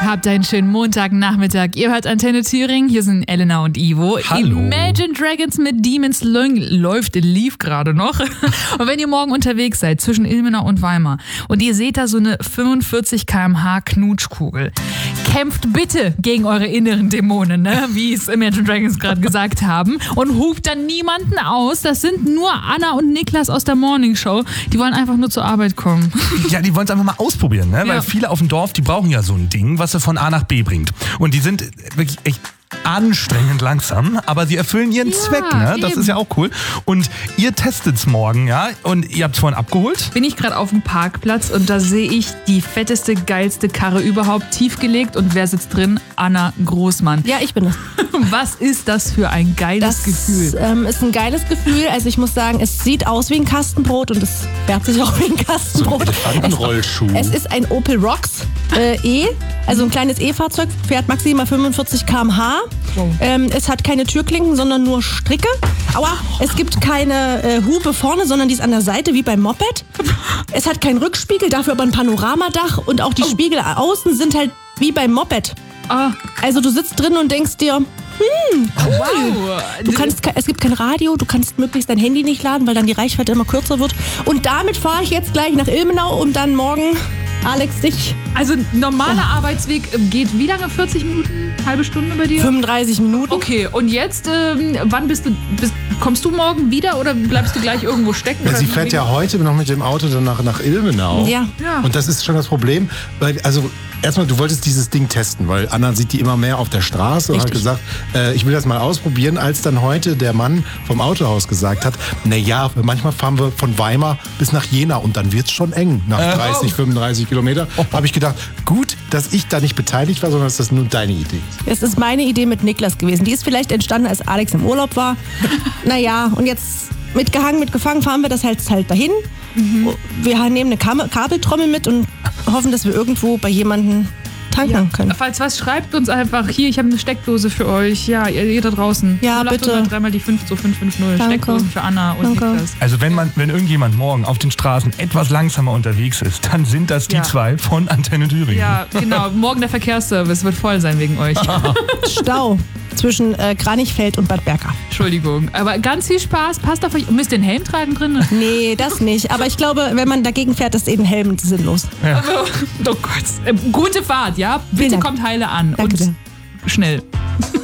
habt einen schönen Montagnachmittag. Ihr hört Antenne Thüringen, hier sind Elena und Ivo. Hallo. Imagine Dragons mit Demons lief gerade noch. Und wenn ihr morgen unterwegs seid, zwischen Ilmenau und Weimar, und ihr seht da so eine 45 km/h Knutschkugel, kämpft bitte gegen eure inneren Dämonen, ne? Wie es Imagine Dragons gerade gesagt haben, und hupt dann niemanden aus. Das sind nur Anna und Niklas aus der Morning Show. Die wollen einfach nur zur Arbeit kommen. Ja, die wollen es einfach mal ausprobieren, ne? Weil viele auf dem Dorf, die brauchen ja so ein Ding, was sie von A nach B bringt. Und die sind wirklich echt anstrengend langsam, aber sie erfüllen ihren Zweck, ne? Das ist ja auch cool. Und ihr testet's morgen, ja? Und ihr habt's vorhin abgeholt? Bin ich gerade auf dem Parkplatz und da sehe ich die fetteste, geilste Karre überhaupt, tiefgelegt. Und wer sitzt drin? Anna Großmann. Ja, ich bin es. Was ist das für ein geiles Gefühl? Das ist ein geiles Gefühl. Also ich muss sagen, es sieht aus wie ein Kastenbrot und es fährt sich auch wie ein Kastenbrot. Elefantenrollschuh. Es ist ein Opel Rocks E, also ein kleines E-Fahrzeug, fährt maximal 45 km/h. Wow. Es hat keine Türklinken, sondern nur Stricke. Aua, es gibt keine Hupe vorne, sondern die ist an der Seite wie beim Moped. Es hat keinen Rückspiegel, dafür aber ein Panoramadach und auch die Spiegel außen sind halt wie beim Moped. Also du sitzt drin und denkst dir, cool. Wow. Es gibt kein Radio, du kannst möglichst dein Handy nicht laden, weil dann die Reichweite immer kürzer wird. Und damit fahre ich jetzt gleich nach Ilmenau, um dann morgen, Alex, dich... Also normaler Arbeitsweg geht wie lange? 40 Minuten? Halbe Stunde bei dir? 35 Minuten. Okay, und jetzt, wann kommst du morgen wieder oder bleibst du gleich irgendwo stecken? Ja, sie fährt ja heute noch mit dem Auto dann nach Ilmenau. Ja. Und das ist schon das Problem, weil, also erstmal, du wolltest dieses Ding testen, weil Anna sieht die immer mehr auf der Straße und hat gesagt, ich will das mal ausprobieren, als dann heute der Mann vom Autohaus gesagt hat, naja, manchmal fahren wir von Weimar bis nach Jena und dann wird's schon eng, nach 30, 35 Kilometer. Habe ich gedacht, gut, dass ich da nicht beteiligt war, sondern dass das nur deine Idee ist. Es ist meine Idee mit Niklas gewesen. Die ist vielleicht entstanden, als Alex im Urlaub war. Naja, und jetzt mitgehangen, mitgefangen fahren wir das halt dahin. Wir nehmen eine Kabeltrommel mit und hoffen, dass wir irgendwo bei jemandem tanken können. Falls was, schreibt uns einfach hier, ich habe eine Steckdose für euch. Ja, ihr da draußen. Ja, bitte. 3 die 5 550. Danke. Steckdosen für Anna und Niklas. Also wenn irgendjemand morgen auf den Straßen etwas langsamer unterwegs ist, dann sind das die zwei von Antenne Thüringen. Ja, genau. Morgen der Verkehrsservice wird voll sein wegen euch. Stau zwischen Kranichfeld und Bad Berka. Entschuldigung. Aber ganz viel Spaß. Passt auf euch. Müsst ihr einen Helm tragen drin? Nee, das nicht. Aber ich glaube, wenn man dagegen fährt, ist eben Helm sinnlos. Ja. Oh Gott. Gute Fahrt, ja? Bitte Dank. kommt heile an. Danke und sehr. schnell.